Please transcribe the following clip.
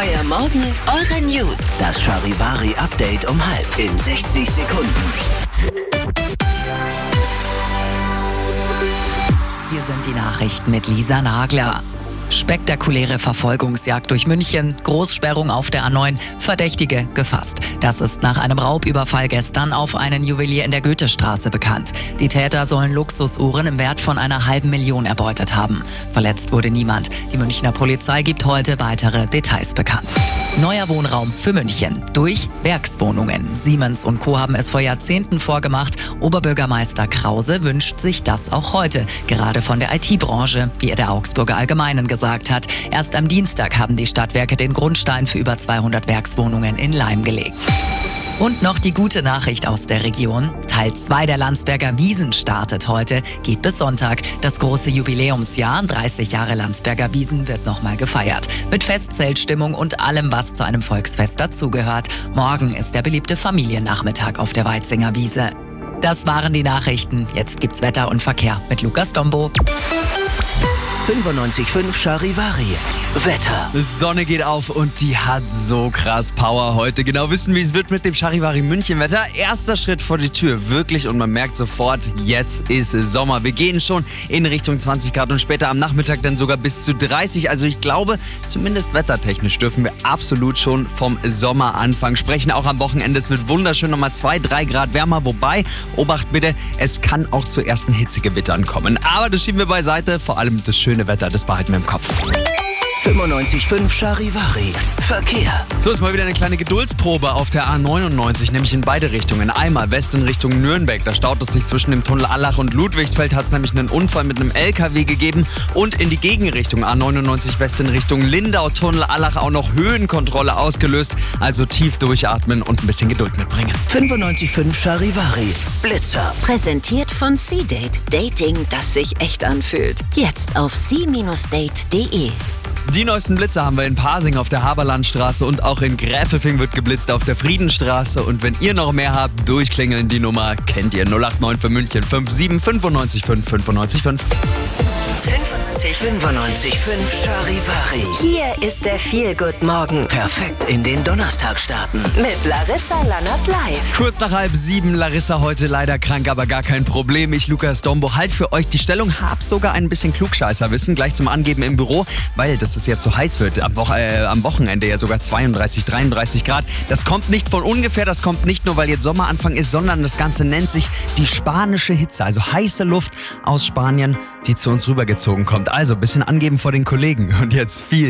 Euer Morgen, eure News. Das Charivari-Update um 6:30 in 60 Sekunden. Hier sind die Nachrichten mit Lisa Nagler. Spektakuläre Verfolgungsjagd durch München, Großsperrung auf der A9, Verdächtige gefasst. Das ist nach einem Raubüberfall gestern auf einen Juwelier in der Goethestraße bekannt. Die Täter sollen Luxusuhren im Wert von 500.000 erbeutet haben. Verletzt wurde niemand. Die Münchner Polizei gibt heute weitere Details bekannt. Neuer Wohnraum für München durch Werkswohnungen. Siemens und Co. haben es vor Jahrzehnten vorgemacht. Oberbürgermeister Krause wünscht sich das auch heute, gerade von der IT-Branche, wie er der Augsburger Allgemeinen gesagt hat. Erst am Dienstag haben die Stadtwerke den Grundstein für über 200 Werkswohnungen in Leim gelegt. Und noch die gute Nachricht aus der Region. Teil 2 der Landsberger Wiesn startet heute, geht bis Sonntag. Das große Jubiläumsjahr, 30 Jahre Landsberger Wiesn, wird nochmal gefeiert. Mit Festzeltstimmung und allem, was zu einem Volksfest dazugehört. Morgen ist der beliebte Familiennachmittag auf der Weitzinger Wiese. Das waren die Nachrichten. Jetzt gibt's Wetter und Verkehr mit Lukas Dombo. 95.5 Charivari. Wetter. Die Sonne geht auf und die hat so krass Power heute. Genau wissen, wie es wird mit dem Charivari München Wetter. Erster Schritt vor die Tür, wirklich. Und man merkt sofort, jetzt ist Sommer. Wir gehen schon in Richtung 20 Grad und später am Nachmittag dann sogar bis zu 30. Also ich glaube, zumindest wettertechnisch dürfen wir absolut schon vom Sommeranfang sprechen. Auch am Wochenende, es wird wunderschön, nochmal 2-3 Grad wärmer. Wobei, Obacht bitte, es kann auch zu ersten Hitzegewittern kommen. Aber das schieben wir beiseite. Vor allem das schöne Wetter, das behalten wir im Kopf. 95.5 Charivari. Verkehr. So ist mal wieder eine kleine Geduldsprobe auf der A99, nämlich in beide Richtungen. Einmal West in Richtung Nürnberg, da staut es sich zwischen dem Tunnel Allach und Ludwigsfeld, hat es nämlich einen Unfall mit einem LKW gegeben. Und in die Gegenrichtung A99 West in Richtung Lindau, Tunnel Allach auch noch Höhenkontrolle ausgelöst. Also tief durchatmen und ein bisschen Geduld mitbringen. 95.5 Charivari. Blitzer. Präsentiert von C-Date. Dating, das sich echt anfühlt. Jetzt auf c-date.de. Die neuesten Blitze haben wir in Pasing auf der Haberlandstraße und auch in Gräfelfing wird geblitzt auf der Friedenstraße. Und wenn ihr noch mehr habt, durchklingeln die Nummer, kennt ihr 089 für München 57 95 5 95 5. 95.5 Charivari. Hier ist der Feel-Good-Morgen Perfekt in den Donnerstag starten. mit Larissa Lannert live. Kurz nach 6:30, Larissa heute leider krank, aber gar kein Problem. Ich, Lukas Dombo, halt für euch die Stellung, hab sogar ein bisschen Klugscheißerwissen gleich zum Angeben im Büro, weil das es jetzt so heiß wird. Am Wochenende ja sogar 32, 33 Grad. Das kommt nicht von ungefähr, das kommt nicht nur, weil jetzt Sommeranfang ist, sondern das Ganze nennt sich die spanische Hitze, also heiße Luft aus Spanien, die zu uns rübergezogen kommt. Also ein bisschen angeben vor den Kollegen und jetzt viel